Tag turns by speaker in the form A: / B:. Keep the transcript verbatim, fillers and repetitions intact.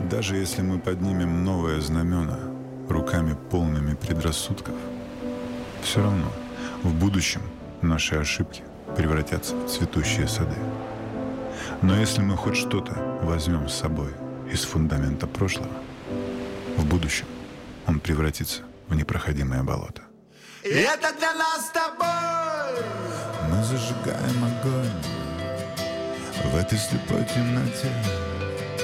A: Даже если мы поднимем новое знамена руками полными предрассудков, все равно в будущем наши ошибки превратятся в цветущие сады. Но если мы хоть что-то возьмем с собой из фундамента прошлого, в будущем он превратится в непроходимое болото.
B: И это для нас с тобой.
A: Мы зажигаем огонь в этой слепой темноте.